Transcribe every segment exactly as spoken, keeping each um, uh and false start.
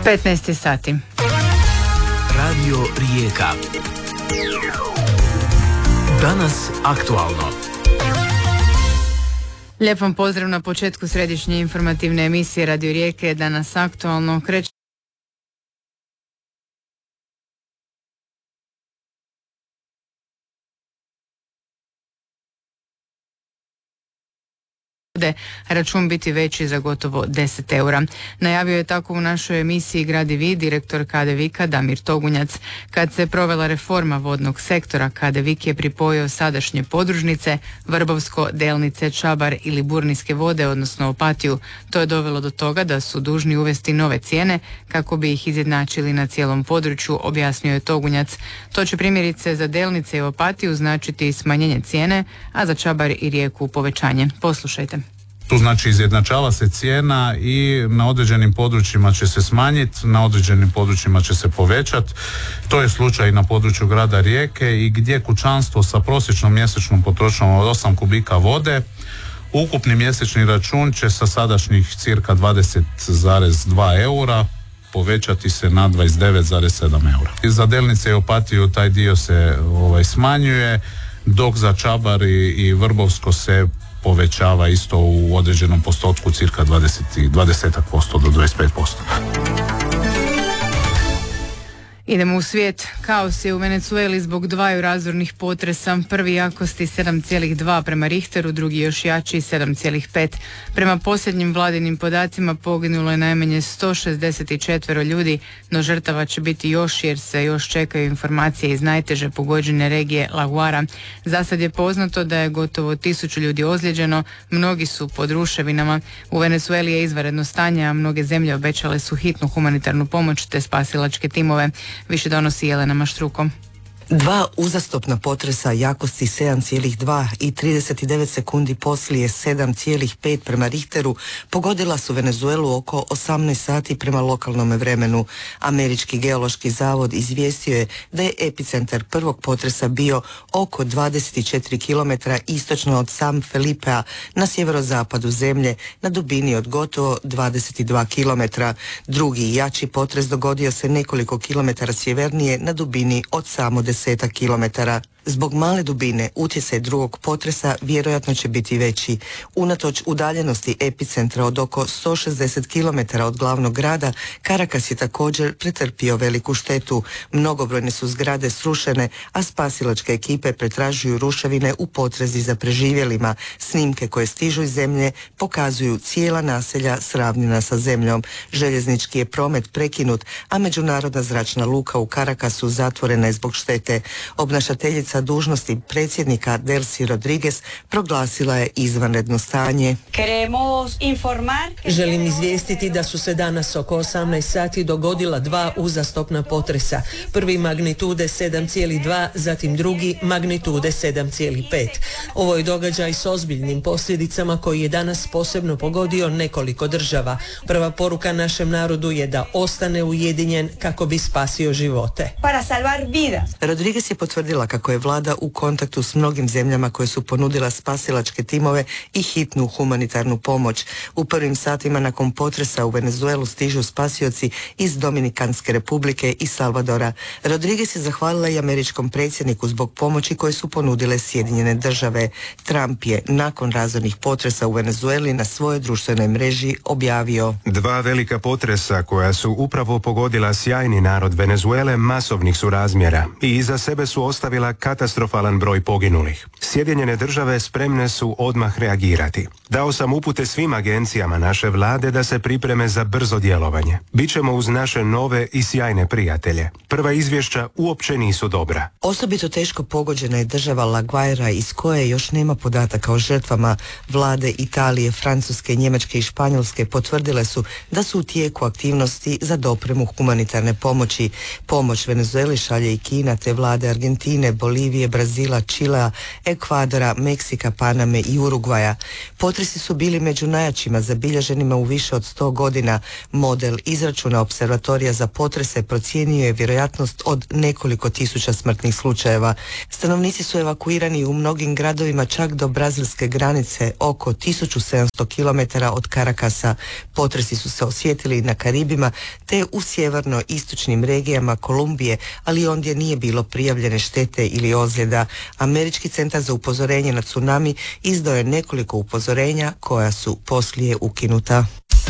petnaest sati. Radio Rijeka. Danas aktualno. Lijep vam pozdrav na početku središnje informativne emisije Radio Rijeke. Danas aktualno kreće račun biti veći za gotovo deset eura. Najavio je tako u našoj emisiji Gradi Vi direktor K D V-a Damir Togunjac. Kad se provela reforma vodnog sektora, K D V je pripojio sadašnje podružnice Vrbovsko, Delnice, Čabar ili Burnijske vode, odnosno Opatiju. To je dovelo do toga da su dužni uvesti nove cijene kako bi ih izjednačili na cijelom području, objasnio je Togunjac. To će primjerice za Delnice i Opatiju značiti smanjenje cijene, a za Čabar i Rijeku povećanje. Poslušajte. Tu znači izjednačava se cijena i na određenim područjima će se smanjiti, na određenim područjima će se povećati. To je slučaj na području grada Rijeke i gdje kućanstvo sa prosječnom mjesečnom potrošnjom od osam kubika vode, ukupni mjesečni račun će sa sadašnjih cirka dvadeset zarez dva eura povećati se na dvadeset devet zarez sedam eura. I za Delnice i Opatiju taj dio se ovaj, smanjuje, dok za Čabar i, i Vrbovsko se povećava isto u određenom postotku cirka dvadeset posto do dvadeset pet posto. Idemo u svijet. Kaos je u Venezueli zbog dvaju razornih potresa. Prvi jakosti sedam zarez dva prema Richteru, drugi još jači sedam zarez pet. Prema posljednjim vladinim podacima poginulo je najmanje sto šezdeset četiri ljudi, no žrtava će biti još jer se još čekaju informacije iz najteže pogođene regije La Guara. Zasad je poznato da je gotovo tisuću ljudi ozlijeđeno, mnogi su pod ruševinama. U Venezueli je izvanredno stanje, a mnoge zemlje obećale su hitnu humanitarnu pomoć te spasilačke timove. Više donosi Jelena Maštruko. Dva uzastopna potresa jakosti sedam zarez dva i trideset devet sekundi poslije sedam zarez pet prema Richteru pogodila su Venezuelu oko osamnaest sati prema lokalnom vremenu. Američki geološki zavod izvijestio je da je epicentar prvog potresa bio oko dvadeset četiri kilometra istočno od San Felipea na sjeverozapadu zemlje na dubini od gotovo dvadeset dva kilometra. Drugi jači potres dogodio se nekoliko kilometara sjevernije na dubini od samo desetak kilometara. Zbog male dubine utjecaj drugog potresa vjerojatno će biti veći. Unatoč udaljenosti epicentra od oko sto šezdeset kilometara od glavnog grada, Caracas je također pretrpio veliku štetu. Mnogobrojne su zgrade srušene, a spasilačke ekipe pretražuju ruševine u potrazi za preživjelima. Snimke koje stižu iz zemlje pokazuju cijela naselja sravnjena sa zemljom. Željeznički je promet prekinut, a međunarodna zračna luka u Caracasu zatvorena je zbog štete. Obnašateljica dužnosti predsjednika Delcy Rodriguez proglasila je izvanredno stanje. Želim izvijestiti da su se danas oko osamnaest sati dogodila dva uzastopna potresa. Prvi magnitude sedam zarez dva, zatim drugi magnitude sedam zarez pet. Ovo je događaj s ozbiljnim posljedicama koji je danas posebno pogodio nekoliko država. Prva poruka našem narodu je da ostane ujedinjen kako bi spasio živote. Rodriguez je potvrdila kako je vlada u kontaktu s mnogim zemljama koje su ponudila spasilačke timove i hitnu humanitarnu pomoć. U prvim satima nakon potresa u Venezuelu stižu spasioci iz Dominikanske republike i Salvadora. Rodriguez je zahvalila i američkom predsjedniku zbog pomoći koje su ponudile Sjedinjene države. Trump je nakon razornih potresa u Venezueli na svojoj društvenoj mreži objavio: Dva velika potresa koja su upravo pogodila sjajni narod Venezuele masovnih su razmjera i iza sebe su ostavila katastrofalan broj poginulih. Sjedinjene države spremne su odmah reagirati. Dao sam upute svim agencijama naše vlade da se pripreme za brzo djelovanje. Bićemo uz naše nove i sjajne prijatelje. Prva izvješća uopće nisu dobra. Osobito teško pogođena je država La Guaira iz koje još nema podataka o žrtvama. Vlade Italije, Francuske, Njemačke i Španjolske potvrdile su da su u tijeku aktivnosti za dopremu humanitarne pomoći. Pomoć Venezueli šalje i Kina te vlade Argentine, Bolivije, Bolivije, Brazila, Čilea, Ekvadora, Meksika, Paname i Urugvaja. Potresi su bili među najjačima zabilježenima u više od sto godina. Model izračuna observatorija za potrese procijenio je vjerojatnost od nekoliko tisuća smrtnih slučajeva. Stanovnici su evakuirani u mnogim gradovima čak do brazilske granice, oko tisuću sedamsto kilometara od Karakasa. Potresi su se osjetili na Karibima te u sjeverno-istočnim regijama Kolumbije, ali ondje nije bilo prijavljene štete ili ozljeda. Američki centar za upozorenje na tsunami izdao je nekoliko upozorenja koja su poslije ukinuta.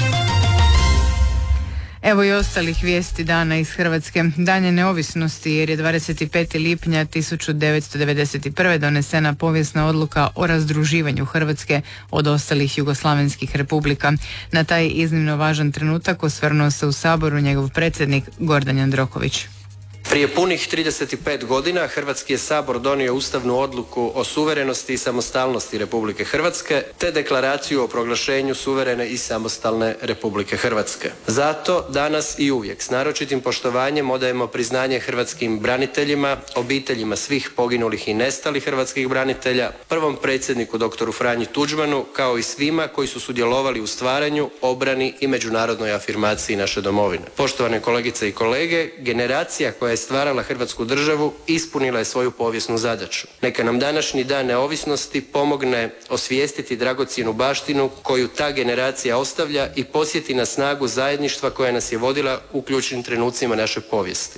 Evo i ostalih vijesti dana iz Hrvatske. Dan je neovisnosti jer je dvadeset petog lipnja tisuću devetsto devedeset prve. donesena povijesna odluka o razdruživanju Hrvatske od ostalih jugoslavenskih republika. Na taj iznimno važan trenutak osvrnuo se u Saboru njegov predsjednik Gordan Jandroković. Prije punih trideset pet godina Hrvatski je sabor donio ustavnu odluku o suverenosti i samostalnosti Republike Hrvatske te deklaraciju o proglašenju suverene i samostalne Republike Hrvatske. Zato danas i uvijek s naročitim poštovanjem odajemo priznanje hrvatskim braniteljima, obiteljima svih poginulih i nestalih hrvatskih branitelja, prvom predsjedniku doktoru Franji Tuđmanu, kao i svima koji su sudjelovali u stvaranju, obrani i međunarodnoj afirmaciji naše domovine. Poštovane kolegice i kolege, generacija koja je stvarala Hrvatsku državu ispunila je svoju povijesnu zadaću. Neka nam današnji dan neovisnosti pomogne osvijestiti dragocjenu baštinu koju ta generacija ostavlja i podsjeti na snagu zajedništva koja nas je vodila u ključnim trenucima naše povijesti.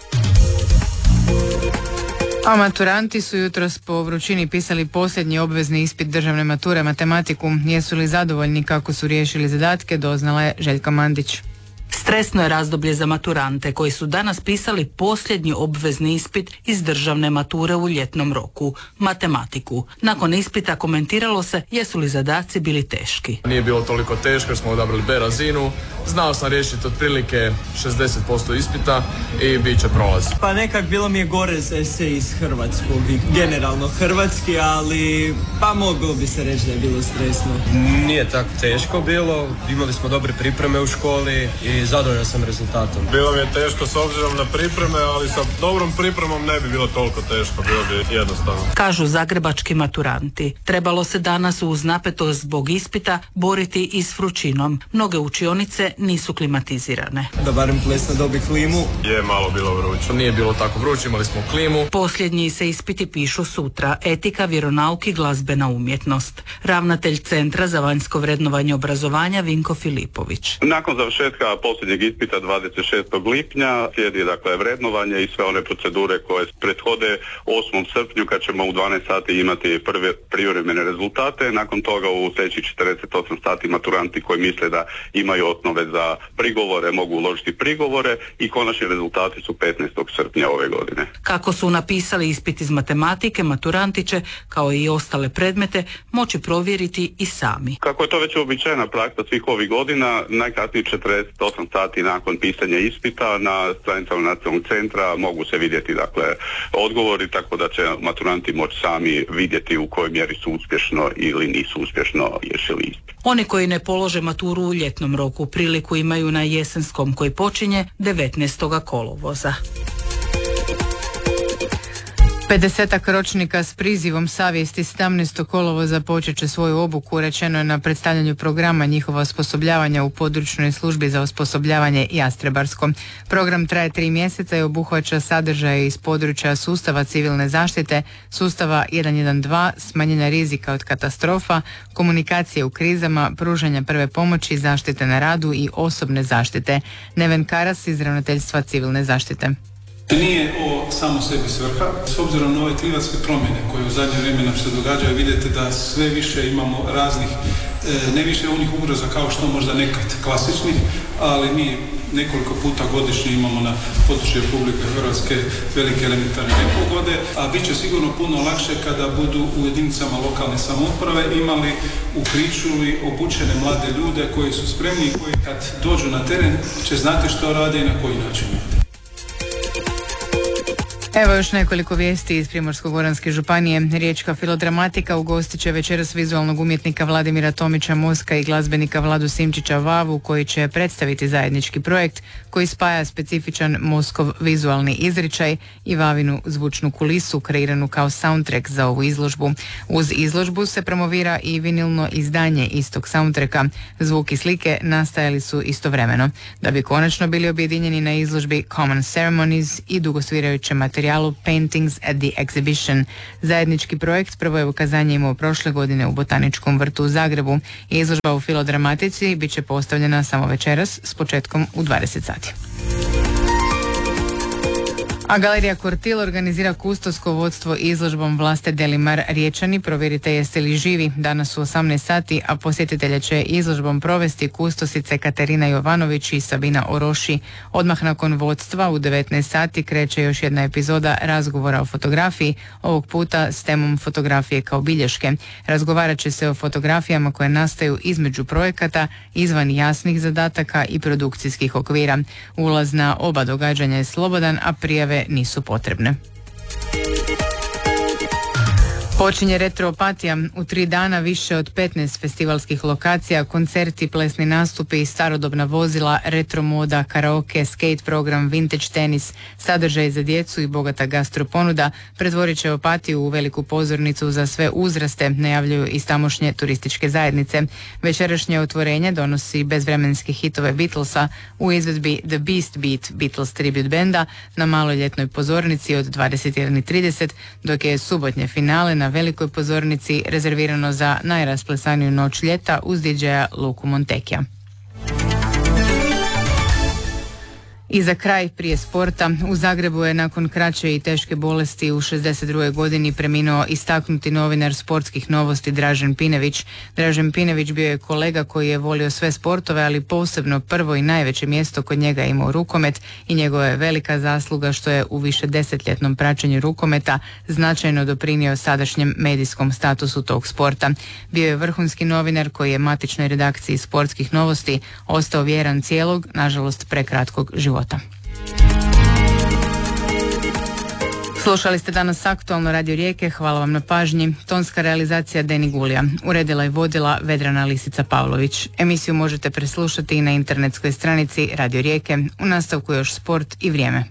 A maturanti su jutros po vrućini pisali posljednji obvezni ispit državne mature matematiku. Jesu li zadovoljni kako su riješili zadatke, doznala je Željka Mandić. Stresno je razdoblje za maturante koji su danas pisali posljednji obvezni ispit iz državne mature u ljetnom roku, matematiku. Nakon ispita komentiralo se jesu li zadaci bili teški. Nije bilo toliko teško jer smo odabrali B razinu. Znao sam riješiti otprilike šezdeset posto ispita i bit će prolaz. Pa nekak bilo mi je gore za esej iz hrvatskog i generalno hrvatski, ali pa moglo bi se reći da je bilo stresno. Nije tako teško bilo, imali smo dobre pripreme u školi i zadovoljan sam rezultatom. Bilo mi je teško s obzirom na pripreme, ali sa dobrom pripremom ne bi bilo toliko teško, bilo bi jednostavno. Kažu zagrebački maturanti. Trebalo se danas uz napetost zbog ispita boriti i s vrućinom. Mnoge učionice nisu klimatizirane. Da barem plesna dobi klimu. Je malo bilo vruće. Nije bilo tako vruće, imali smo klimu. Posljednji se ispiti pišu sutra. Etika, vjeronauk i glazbena umjetnost. Ravnatelj Centra za vanjsko vrednovanje obrazovanja Vinko Filipović. Nakon završetka posljednjeg ispita dvadeset šestog lipnja slijedi dakle vrednovanje i sve one procedure koje prethode osmom srpnju kad ćemo u dvanaest sati imati prve privremene rezultate. Nakon toga u sljedećih četrdeset osam sati maturanti koji misle da imaju osnove za prigovore mogu uložiti prigovore i konačni rezultati su petnaestog srpnja ove godine. Kako su napisali ispit iz matematike, maturanti će, kao i ostale predmete, moći provjeriti i sami. Kako je to već uobičajena praksa svih ovih godina, najkasnije četrdeset osam sati nakon pisanja ispita na stranicama Nacionalnog centra mogu se vidjeti dakle odgovori, tako da će maturanti moći sami vidjeti u kojoj mjeri su uspješno ili nisu uspješno riješili ispit. Oni koji ne polože maturu u ljetnom roku priliku imaju na jesenskom koji počinje devetnaestog kolovoza. pedesetak ročnika s prizivom savjesti sedamnaestog kolovoza počet će svoju obuku, rečeno je na predstavljanju programa njihova osposobljavanja u područnoj službi za osposobljavanje Jastrebarsko. Program traje tri mjeseca i obuhvaća sadržaje iz područja sustava civilne zaštite, sustava jedan jedan dva, smanjenja rizika od katastrofa, komunikacije u krizama, pružanja prve pomoći, zaštite na radu i osobne zaštite. Neven Karas iz Ravnateljstva civilne zaštite. Nije ovo samo sebi svrha. S obzirom na ove klimatske promjene koje u zadnje vrijeme nam se događaju, vidite da sve više imamo raznih, ne više onih ugroza kao što možda nekad klasičnih, ali mi nekoliko puta godišnje imamo na području Republike Hrvatske velike elementarne nepogode, a bit će sigurno puno lakše kada budu u jedinicama lokalne samouprave imali u pričuvi obučene mlade ljude koji su spremni i koji kad dođu na teren će znati što rade i na koji način. Evo još nekoliko vijesti iz Primorsko-goranske županije. Riječka Filodramatika ugostit će večeras vizualnog umjetnika Vladimira Tomića Moska i glazbenika Vladu Simčića Vavu, koji će predstaviti zajednički projekt koji spaja specifičan Moskov vizualni izričaj i Vavinu zvučnu kulisu kreiranu kao soundtrack za ovu izložbu. Uz izložbu se promovira i vinilno izdanje istog soundtracka. Zvuk i slike nastajali su istovremeno, da bi konačno bili objedinjeni na izložbi Common Ceremonies i dugosvirajućem materijalu Paintings at the Exhibition. Zajednički projekt prvo je ukazanje imao prošle godine u Botaničkom vrtu u Zagrebu. Izložba u Filodramatici bit će postavljena samo večeras s početkom u dvadeset sati. A Galerija Kortil organizira kustosko vodstvo izložbom Vlaste Delimar Riječani. Provjerite jeste li živi danas u osamnaest sati, a posjetitelje će izložbom provesti kustosice Katarina Jovanović i Sabina Oroši. Odmah nakon vodstva u devetnaest sati kreće još jedna epizoda razgovora o fotografiji, ovog puta s temom fotografije kao bilješke. Razgovarat će se o fotografijama koje nastaju između projekata, izvan jasnih zadataka i produkcijskih okvira. Ulaz na oba događanja je slobodan, a prijave nisu potrebne. Počinje Retroopatija. U tri dana više od petnaest festivalskih lokacija, koncerti, plesni nastupi i starodobna vozila, retro moda, karaoke, skate program, vintage tenis, sadržaj za djecu i bogata gastroponuda pretvorit će Opatiju u veliku pozornicu za sve uzraste, najavljuju iz tamošnje turističke zajednice. Večerašnje otvorenje donosi bezvremenske hitove Beatlesa u izvedbi The Beast Beat Beatles tribute benda na maloj ljetnoj pozornici od dvadeset jedan i trideset, dok je subotnje finale na velikoj pozornici rezervirano za najrasplesaniju noć ljeta uz D J-a Luku Montekija. I za kraj, prije sporta, u Zagrebu je nakon kraće i teške bolesti u šezdeset drugoj godini preminuo istaknuti novinar sportskih novosti Dražen Pinević. Dražen Pinević bio je kolega koji je volio sve sportove, ali posebno prvo i najveće mjesto kod njega je imao rukomet i njegova je velika zasluga što je u više desetljetnom praćenju rukometa značajno doprinio sadašnjem medijskom statusu tog sporta. Bio je vrhunski novinar koji je matičnoj redakciji sportskih novosti ostao vjeran cijelog, nažalost prekratkog života. Slušali ste danas aktualno Radio Rijeke, hvala vam na pažnji. Tonska realizacija Deni Gulija, uredila i vodila Vedrana Lisica Pavlović. Emisiju možete preslušati i na internetskoj stranici Radio Rijeke. U nastavku još sport i vrijeme.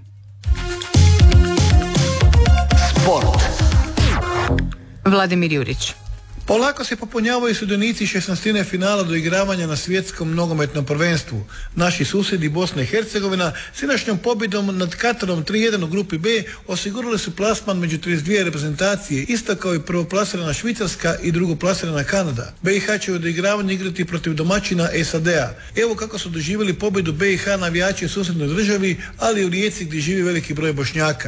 Sport. Vladimir Jurić. Polako se popunjavaju sudionici šesnaestine finala do igravanja na svjetskom nogometnom prvenstvu. Naši susjedi Bosna i Hercegovina sinoćnom pobjedom nad Katarom tri jedan u grupi B osigurali su plasman među trideset dvije reprezentacije, isto kao i prvoplasirana Švicarska i drugoplasirana Kanada. B i H će u odigravanju igrati protiv domaćina S A D-a. Evo kako su doživjeli pobjedu B i H navijači u susjednoj državi, ali i u Rijeci gdje živi veliki broj Bošnjaka.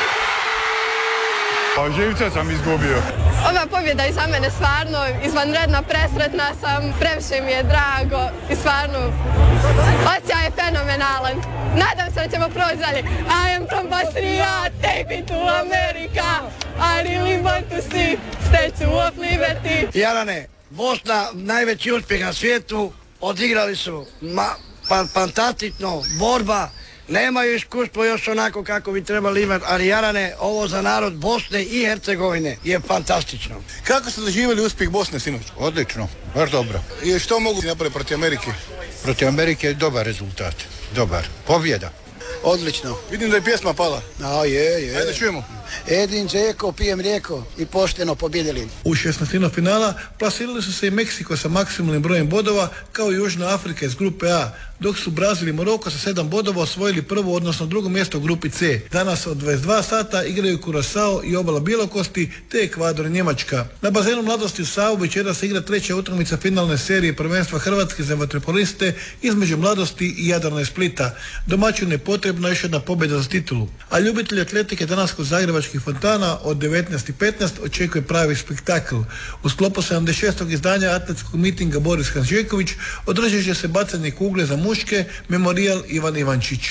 Pa živce sam izgubio. Ova pobjeda je za mene stvarno izvanredna, presretna sam, previše mi je drago i stvarno osjećaj je fenomenalan. Nadam se da ćemo proći dalje. I am from Bosnia, take me to America, I really want to see Statue of Liberty. Jarane, Bosna najveći uspjeh na svijetu, odigrali su ma, pa, fantastično, borba. Nemaju iskustvo još onako kako bi trebali imati, ali Jarane, ovo za narod Bosne i Hercegovine je fantastično. Kako ste doživjeli uspjeh Bosne sinoć? Odlično, baš dobro. I što mogu napraviti protiv Amerike? Protiv Amerike je dobar rezultat, dobar, pobjeda. Odlično. Vidim da je pjesma pala. A je, je. Ajde čujemo. Edin džeko, pijem rijeko i pošteno pobjedili. U šesnaestinu finala plasirali su se i Meksiko sa maksimalnim brojem bodova, kao i Južna Afrika iz grupe A, dok su Brazil i Moroko sa sedam bodova osvojili prvo, odnosno drugo mjesto u grupi C. Danas od dvadeset dva sata igraju Curaçao i Obala Bjelokosti, te Ekvador i Njemačka. Na bazenu Mladosti u Savu večeras se igra treća utakmica finalne serije prvenstva Hrvatske za vaterpoliste između Mladosti i Jadrana i Splita. Domaćinu je potrebna još jedna pobjeda za titulu. A ljubitelji atletike danas kod Zagrebačkih fontana od devetnaest i petnaest očekuje pravi spektakl. U sklopu sedamdeset šestog izdanja atletskog mitinga Boris Hanžeković održat će se bacanje kugle za muške, Memorijal Ivan Ivančić.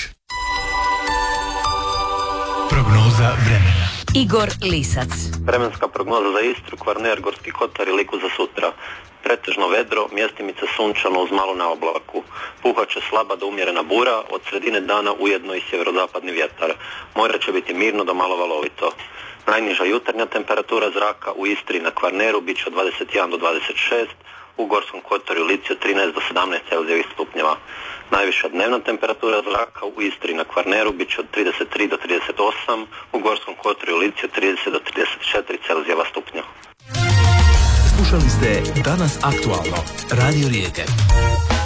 Prognoza vremena. Igor Lisac. Vremenska prognoza za Istru, Kvarner, Gorski Kotar i Liku za sutra. Pretežno pretežno vedro, mjestimice sunčano uz malo na oblaku. Puhat će slaba do umjerena bura, od sredine dana ujedno i sjeverozapadni vjetar. More će biti mirno do malo valovito. Najniža jutarnja temperatura zraka u Istri i na Kvarneru bit će od dvadeset jedan do dvadeset šest, u Gorskom kotaru i Lici od trinaest do sedamnaest Celzijevih stupnjeva. Najviša dnevna temperatura zraka u Istri i na Kvarneru bit će od trideset tri do trideset osam, u Gorskom kotaru i Lici od trideset do trideset četiri Celzijeva stupnja. Slušali ste Danas aktualno, Radio Rijeke.